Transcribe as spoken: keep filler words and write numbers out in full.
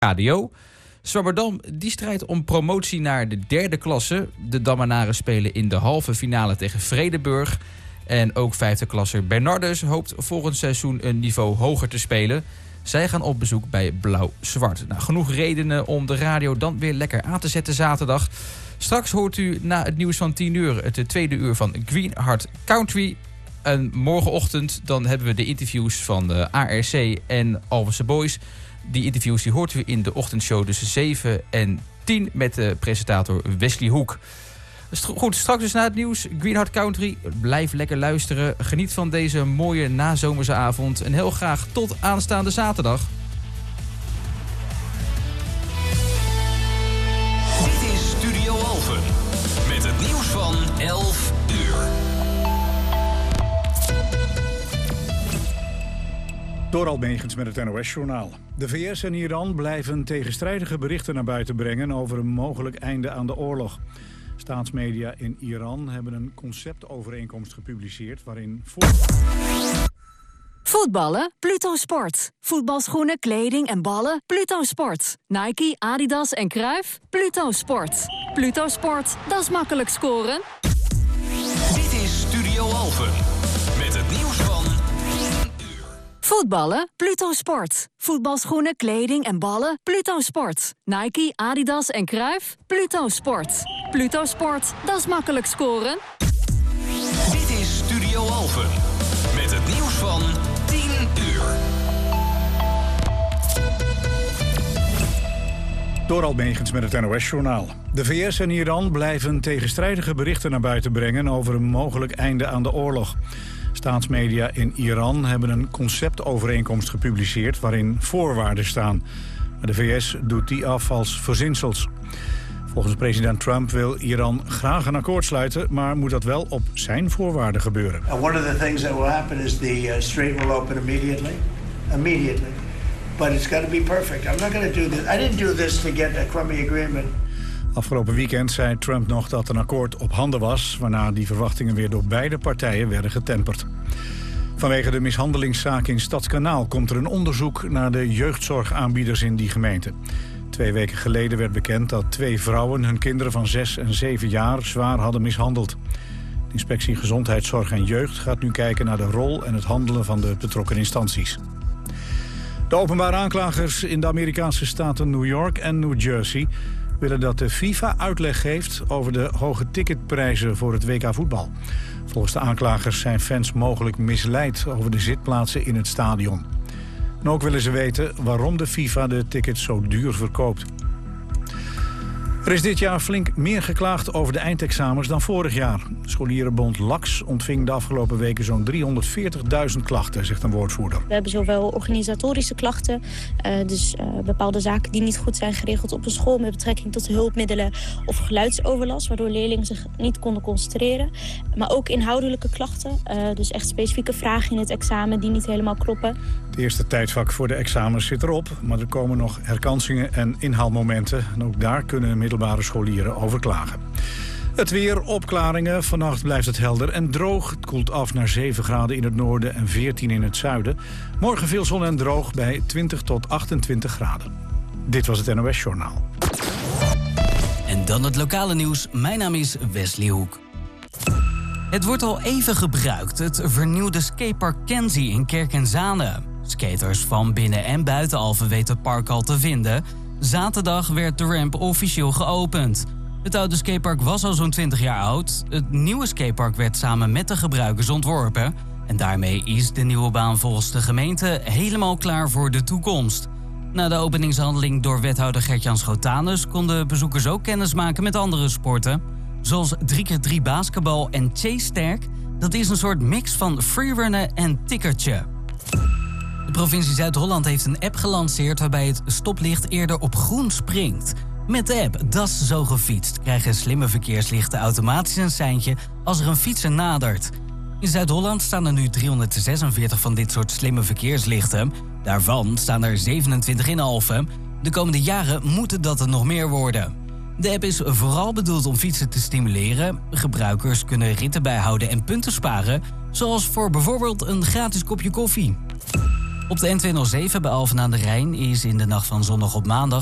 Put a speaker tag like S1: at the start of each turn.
S1: Radio. Zwammerdam die strijdt om promotie naar de derde klasse. De Dammenaren spelen in de halve finale tegen Vredenburg. En ook vijfde klasser Bernardus hoopt volgend seizoen een niveau hoger te spelen. Zij gaan op bezoek bij Blauw-Zwart. Nou, genoeg redenen om de radio dan weer lekker aan te zetten zaterdag. Straks hoort u na het nieuws van tien uur het tweede uur van Greenheart Country. En morgenochtend dan hebben we de interviews van de A R C en Alphense Boys. Die interviews die hoort u in de ochtendshow tussen zeven en tien met de presentator Wesley Hoek. Goed, straks dus na het nieuws Greenheart Country. Blijf lekker luisteren. Geniet van deze mooie nazomerse avond. En heel graag tot aanstaande zaterdag.
S2: Dit is Studio Alphen. Met het nieuws van elf uur.
S3: Dorald Megens met het N O S-journaal. De V S en Iran blijven tegenstrijdige berichten naar buiten brengen over een mogelijk einde aan de oorlog. Staatsmedia in Iran hebben een conceptovereenkomst gepubliceerd waarin... Voor...
S4: Voetballen? Pluto Sport. Voetbalschoenen, kleding en ballen? Pluto Sport. Nike, Adidas en Cruijff? Pluto Sport. Pluto Sport, dat is makkelijk scoren.
S2: Dit is Studio Alphen. Met het nieuws van...
S4: Voetballen? Pluto Sport. Voetbalschoenen, kleding en ballen? Pluto Sport. Nike, Adidas en Cruijff? Pluto Sport. Pluto Sport, dat is makkelijk scoren.
S2: Dit is Studio Alphen. Met het nieuws van tien uur.
S3: Dorald Megens met het N O S-journaal. De V S en Iran blijven tegenstrijdige berichten naar buiten brengen over een mogelijk einde aan de oorlog. Staatsmedia in Iran hebben een conceptovereenkomst gepubliceerd waarin voorwaarden staan. Maar de V S doet die af als verzinsels. Volgens president Trump wil Iran graag een akkoord sluiten, maar moet dat wel op zijn voorwaarden gebeuren.
S5: And one of the things that will happen is the uh, strait will open immediately. Immediately. But it's got to be perfect. I'm not going to do this. I didn't do this to get a crummy agreement.
S3: Afgelopen weekend zei Trump nog dat een akkoord op handen was, waarna die verwachtingen weer door beide partijen werden getemperd. Vanwege de mishandelingszaak in Stadskanaal komt er een onderzoek naar de jeugdzorgaanbieders in die gemeente. Twee weken geleden werd bekend dat twee vrouwen hun kinderen van zes en zeven jaar zwaar hadden mishandeld. De inspectie Gezondheidszorg en Jeugd gaat nu kijken naar de rol en het handelen van de betrokken instanties. De openbare aanklagers in de Amerikaanse staten New York en New Jersey willen dat de FIFA uitleg geeft over de hoge ticketprijzen voor het W K voetbal. Volgens de aanklagers zijn fans mogelijk misleid over de zitplaatsen in het stadion. En ook willen ze weten waarom de FIFA de tickets zo duur verkoopt. Er is dit jaar flink meer geklaagd over de eindexamens dan vorig jaar. Scholierenbond LAX ontving de afgelopen weken zo'n driehonderdveertigduizend klachten, zegt een woordvoerder.
S6: We hebben zowel organisatorische klachten, uh, dus uh, bepaalde zaken die niet goed zijn geregeld op een school met betrekking tot hulpmiddelen of geluidsoverlast, waardoor leerlingen zich niet konden concentreren. Maar ook inhoudelijke klachten, uh, dus echt specifieke vragen in het examen die niet helemaal kloppen.
S3: Het eerste tijdvak voor de examens zit erop, maar er komen nog herkansingen en inhaalmomenten. En ook daar kunnen middelbare scholieren over klagen. Het weer, opklaringen. Vannacht blijft het helder en droog. Het koelt af naar zeven graden in het noorden en veertien in het zuiden. Morgen veel zon en droog bij twintig tot achtentwintig graden. Dit was het N O S-journaal.
S7: En dan het lokale nieuws. Mijn naam is Wesley Hoek. Het wordt al even gebruikt, het vernieuwde skatepark Kenzie in Kerkenzane. Skaters van binnen- en buiten Alphen weten het park al te vinden. Zaterdag werd de ramp officieel geopend. Het oude skatepark was al zo'n twintig jaar oud. Het nieuwe skatepark werd samen met de gebruikers ontworpen. En daarmee is de nieuwe baan volgens de gemeente helemaal klaar voor de toekomst. Na de openingshandeling door wethouder Gert-Jan Schotanus konden bezoekers ook kennis maken met andere sporten. Zoals drie keer drie basketbal en Chase Sterk. Dat is een soort mix van freerunnen en tikkertje. De provincie Zuid-Holland heeft een app gelanceerd waarbij het stoplicht eerder op groen springt. Met de app Dat is Zo Gefietst krijgen slimme verkeerslichten automatisch een seintje als er een fietser nadert. In Zuid-Holland staan er nu driehonderdzesenveertig van dit soort slimme verkeerslichten. Daarvan staan er zevenentwintig in Alphen. De komende jaren moeten dat er nog meer worden. De app is vooral bedoeld om fietsen te stimuleren. Gebruikers kunnen ritten bijhouden en punten sparen, zoals voor bijvoorbeeld een gratis kopje koffie. Op de N tweehonderdzeven bij Alphen aan de Rijn is in de nacht van zondag op maandag